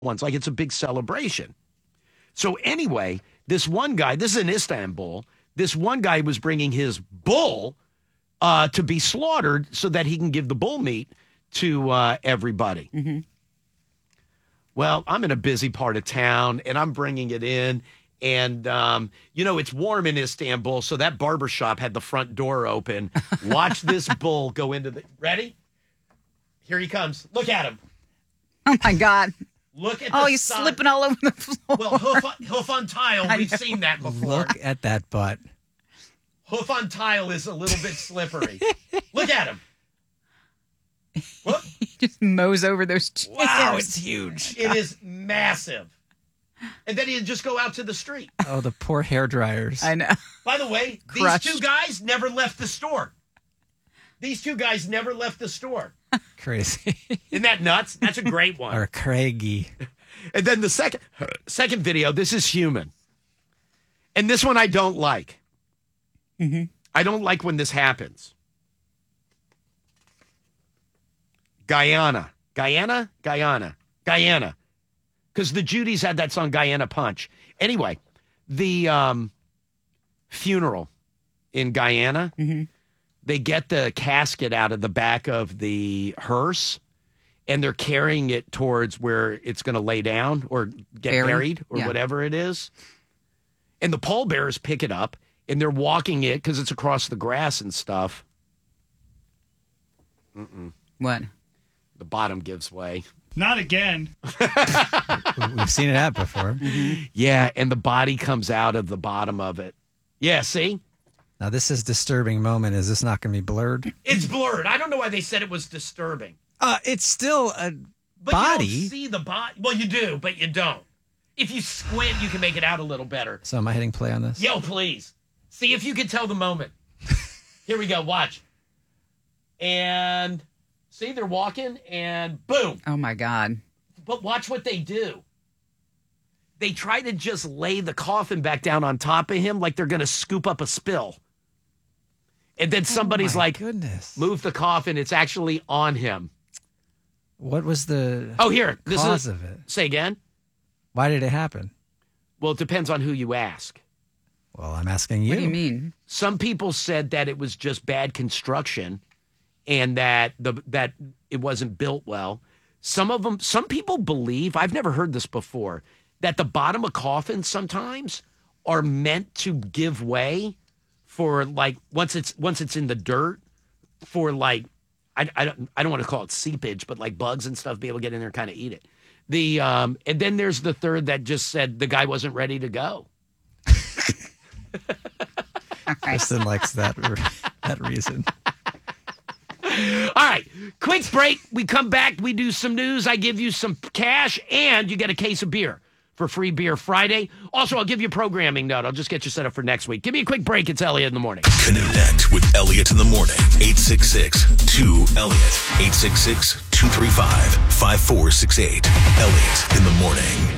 ones, like it's a big celebration. So anyway, this one guy, this is in Istanbul, this one guy was bringing his bull to be slaughtered so that he can give the bull meat to everybody. Mm-hmm. Well, I'm in a busy part of town, and I'm bringing it in. And, it's warm in Istanbul, so that barbershop had the front door open. Watch this bull go into the... Ready? Here he comes. Look at him. Oh, my God. Look at he's slipping all over the floor. Well, hoof on tile, we've seen that before. Look at that butt. Hoof on tile is a little bit slippery. Look at him. Look. He just mows over those chairs. Wow, it's huge. It is massive. And then he'd just go out to the street. Oh, the poor hair dryers. I know. By the way, Crushed. These two guys never left the store. Crazy. Isn't that nuts? That's a great one. Or Craigie. And then the second video, this is human. And this one I don't like. Mm-hmm. I don't like when this happens. Guyana. Because the Judies had that song, Guyana Punch. Anyway, the funeral in Guyana, they get the casket out of the back of the hearse, and they're carrying it towards where it's going to lay down or get buried or whatever it is. And the pallbearers pick it up, and they're walking it because it's across the grass and stuff. What? The bottom gives way. Not again. We've seen it happen before. Yeah, and the body comes out of the bottom of it. Yeah, see? Now, this is a disturbing moment. Is this not going to be blurred? It's blurred. I don't know why they said it was disturbing. It's still a But body. you don't see the body. Well, you do, but you don't. If you squint, you can make it out a little better. So am I hitting play on this? Yo, please. See if you can tell the moment. Here we go. Watch. And see, they're walking, and boom. Oh, my God. But watch what they do. They try to just lay the coffin back down on top of him like they're going to scoop up a spill. And then somebody's like, goodness. move the coffin. It's actually on him. What was the cause of it? Say again? Why did it happen? Well, it depends on who you ask. Well, I'm asking you. What do you mean? Some people said that it was just bad construction and that that it wasn't built well. Some people believe, I've never heard this before, that the bottom of coffins sometimes are meant to give way for like once it's in the dirt for like I don't want to call it seepage, but like bugs and stuff be able to get in there and kind of eat it. And then there's the third that just said the guy wasn't ready to go. Kristen likes that reason. All right, quick break. We come back. We do some news. I give you some cash, and you get a case of beer for Free Beer Friday. Also, I'll give you a programming note. I'll just get you set up for next week. Give me a quick break. It's Elliot in the Morning. Connect with Elliot in the Morning. 866-2-ELLIOT. 866-235-5468. Elliot in the Morning.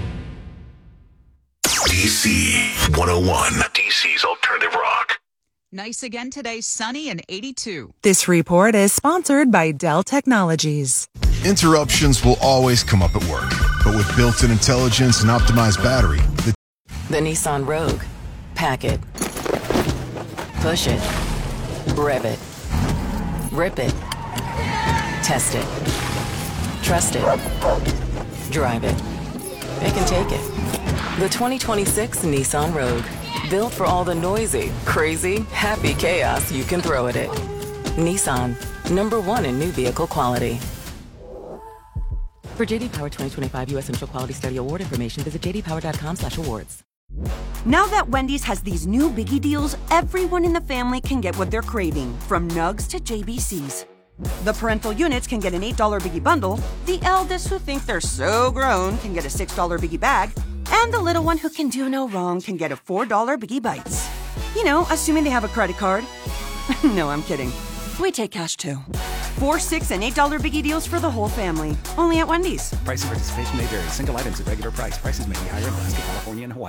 DC 101. DC's Alternative Rock. Nice again today, sunny and 82. This report is sponsored by Dell Technologies. Interruptions will always come up at work, but with built-in intelligence and optimized battery, The Nissan Rogue. Pack it. Push it. Rev it. Rip it. Test it. Trust it. Drive it. It can take it. The 2026 Nissan Rogue. Built for all the noisy, crazy, happy chaos you can throw at it. Nissan. #1 in new vehicle quality. For JD Power 2025 U.S. Central Quality Study Award information, visit jdpower.com/awards. Now that Wendy's has these new biggie deals, everyone in the family can get what they're craving, from Nugs to JBCs. The parental units can get an $8 biggie bundle, the eldest who think they're so grown can get a $6 biggie bag, and the little one who can do no wrong can get a $4 biggie bites. You know, assuming they have a credit card. No, I'm kidding. We take cash too. 4, $6, and $8 biggie deals for the whole family. Only at Wendy's. Price and participation may vary. Single items at regular price. Prices may be higher in Alaska, California, and Hawaii.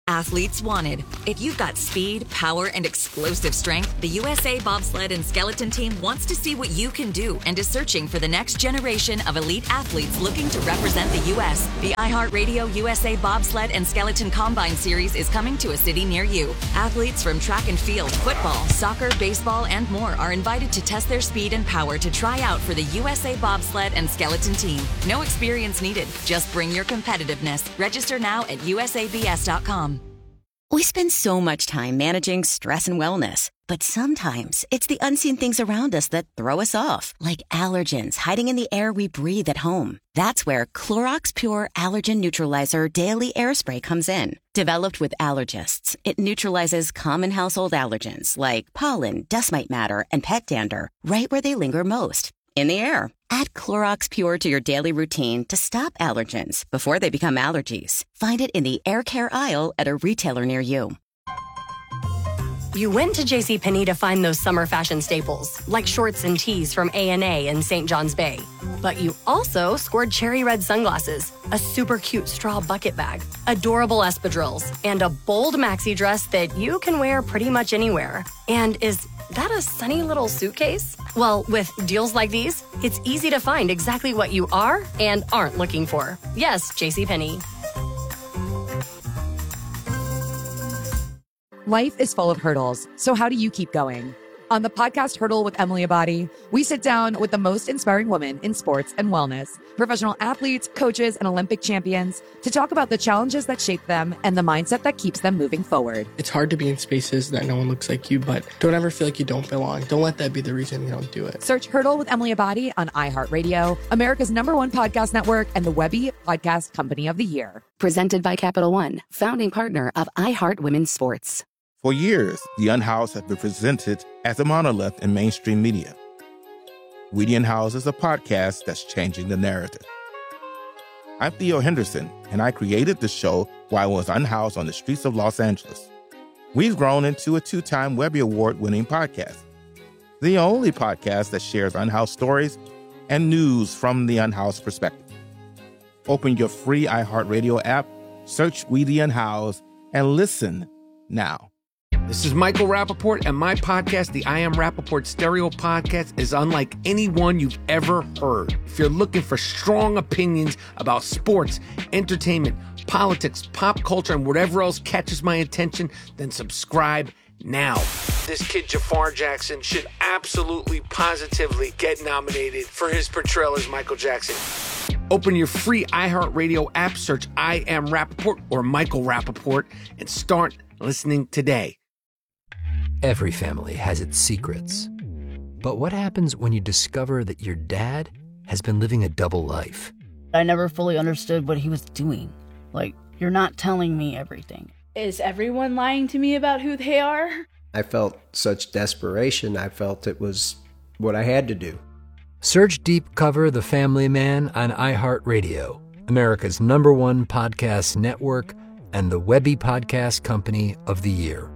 Athletes wanted. If you've got speed, power, and explosive strength, the USA Bobsled and Skeleton Team wants to see what you can do and is searching for the next generation of elite athletes looking to represent the U.S. The iHeartRadio USA Bobsled and Skeleton Combine Series is coming to a city near you. Athletes from track and field, football, soccer, baseball, and more are invited to test their speed and power to try out for the USA Bobsled and Skeleton Team. No experience needed. Just bring your competitiveness. Register now at usabs.com. We spend so much time managing stress and wellness, but sometimes it's the unseen things around us that throw us off, like allergens hiding in the air we breathe at home. That's where Clorox Pure Allergen Neutralizer Daily Air Spray comes in. Developed with allergists, it neutralizes common household allergens like pollen, dust mite matter, and pet dander right where they linger most, in the air. Add Clorox Pure to your daily routine to stop allergens before they become allergies. Find it in the air care aisle at a retailer near you. You went to JCPenney to find those summer fashion staples, like shorts and tees from A&A and St. John's Bay. But you also scored cherry red sunglasses, a super cute straw bucket bag, adorable espadrilles, and a bold maxi dress that you can wear pretty much anywhere. And is that a sunny little suitcase? Well, with deals like these, it's easy to find exactly what you are and aren't looking for. Yes, JCPenney. Life is full of hurdles, so how do you keep going? On the podcast Hurdle with Emily Abadi, we sit down with the most inspiring women in sports and wellness, professional athletes, coaches, and Olympic champions to talk about the challenges that shape them and the mindset that keeps them moving forward. It's hard to be in spaces that no one looks like you, but don't ever feel like you don't belong. Don't let that be the reason you don't do it. Search Hurdle with Emily Abadi on iHeartRadio, America's #1 podcast network, and the Webby Podcast Company of the Year. Presented by Capital One, founding partner of iHeart Women's Sports. For years, The Unhoused has been presented as a monolith in mainstream media. We the Unhoused is a podcast that's changing the narrative. I'm Theo Henderson, and I created the show while I was unhoused on the streets of Los Angeles. We've grown into a 2-time Webby Award-winning podcast, the only podcast that shares unhoused stories and news from the unhoused perspective. Open your free iHeartRadio app, search We the Unhoused, and listen now. This is Michael Rappaport, and my podcast, the I Am Rappaport Stereo Podcast, is unlike any one you've ever heard. If you're looking for strong opinions about sports, entertainment, politics, pop culture, and whatever else catches my attention, then subscribe now. This kid, Jafar Jackson, should absolutely, positively get nominated for his portrayal as Michael Jackson. Open your free iHeartRadio app, search I Am Rappaport or Michael Rappaport, and start listening today. Every family has its secrets. But what happens when you discover that your dad has been living a double life? I never fully understood what he was doing. Like, you're not telling me everything. Is everyone lying to me about who they are? I felt such desperation. I felt it was what I had to do. Search Deep Cover The Family Man on iHeartRadio, America's #1 podcast network, and the Webby Podcast Company of the Year.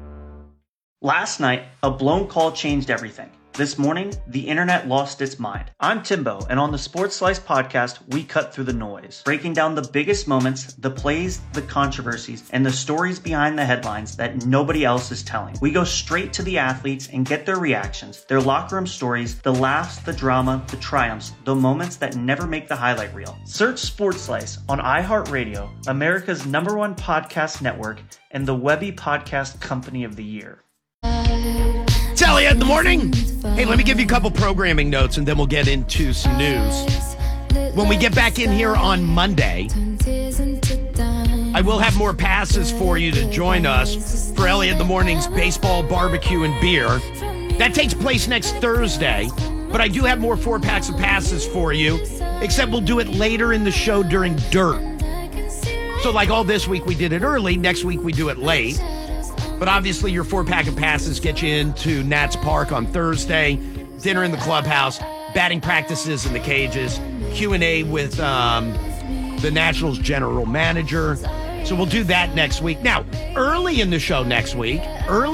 Last night, a blown call changed everything. This morning, the internet lost its mind. I'm Timbo, and on the Sports Slice podcast, we cut through the noise, breaking down the biggest moments, the plays, the controversies, and the stories behind the headlines that nobody else is telling. We go straight to the athletes and get their reactions, their locker room stories, the laughs, the drama, the triumphs, the moments that never make the highlight reel. Search Sports Slice on iHeartRadio, America's #1 podcast network, and the Webby Podcast Company of the Year. It's Elliot in the morning. Hey, let me give you a couple programming notes and then we'll get into some news. When we get back in here on Monday, I will have more passes for you to join us for Elliot in the Morning's baseball, barbecue, and beer. That takes place next Thursday, but I do have more 4-packs of passes for you, except we'll do it later in the show during Dirt. So like all this week, we did it early. Next week, we do it late. But obviously, your 4-pack of passes get you into Nats Park on Thursday, dinner in the clubhouse, batting practices in the cages, Q&A with the Nationals general manager. So we'll do that next week. Now, early in the show next week, I'll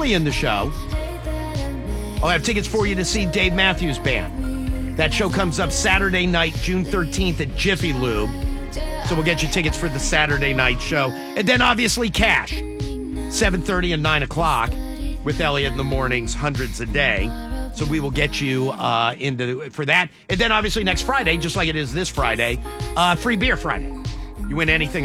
have tickets for you to see Dave Matthews Band. That show comes up Saturday night, June 13th at Jiffy Lube. So we'll get you tickets for the Saturday night show. And then obviously cash. 7:30 and 9 o'clock with Elliot in the mornings, hundreds a day. So we will get you for that. And then obviously next Friday, just like it is this Friday, free beer Friday. You win anything